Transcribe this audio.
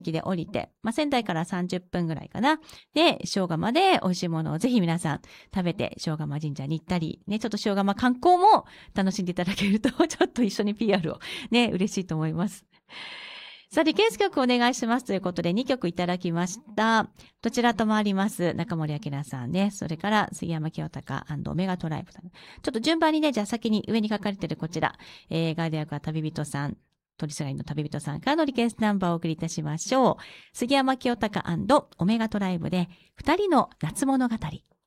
で降りて、仙台から30分ぐらいかな。で、塩釜で美味しいものをぜひ皆さん食べて、塩釜神社に行ったり、ね、ちょっと塩釜観光も楽しんでいただけると、ちょっと一緒に PR をね、嬉しいと思います。さあ、リクエスト曲お願いしますということで2曲いただきました。どちらともあります。中森明菜さんね。それから杉山清隆&オメガトライブさん。ちょっと順番にね、じゃあ先に上に書かれているこちら、ガイド役は旅人さん、鳥すがりの旅人さんからのリクエストナンバーをお送りいたしましょう。杉山清隆&オメガトライブで2人の夏物語。